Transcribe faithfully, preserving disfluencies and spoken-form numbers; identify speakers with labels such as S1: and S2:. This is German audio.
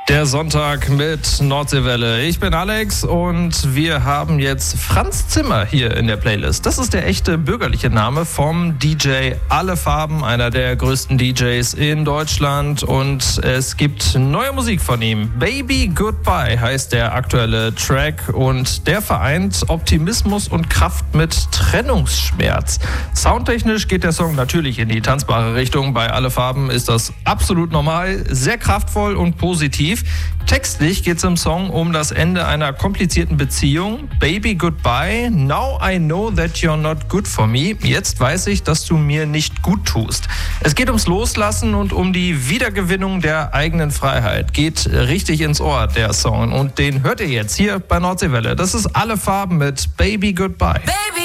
S1: Der Sonntag mit Nordseewelle. Ich bin Alex und wir haben jetzt Franz Zimmer hier in der Playlist. Das ist der echte bürgerliche Name vom D J Alle Farben, einer der größten D Js in Deutschland. Und es gibt neue Musik von ihm. Baby Goodbye heißt der aktuelle Track und der vereint Optimismus und Kraft mit Trennungsschmerz. Soundtechnisch geht der Song natürlich in die tanzbare Richtung. Bei Alle Farben ist das absolut normal, sehr kraftvoll und positiv. Textlich geht es im Song um das Ende einer komplizierten Beziehung. Baby Goodbye, now I know that you're not good for me. Jetzt weiß ich, dass du mir nicht gut tust. Es geht ums Loslassen und um die Wiedergewinnung der eigenen Freiheit. Geht richtig ins Ohr, der Song. Und den hört ihr jetzt hier bei Nordseewelle. Das ist Alle Farben mit Baby Goodbye.
S2: Baby